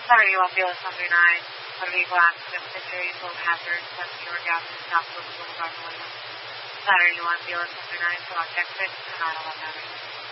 Saturday, you want BLS under 9, motor vehicle accident with injuries, low hazard, 7 gas in Southwest Boulevard, Williams. Saturday, you want BLS under 9, select exit, 911.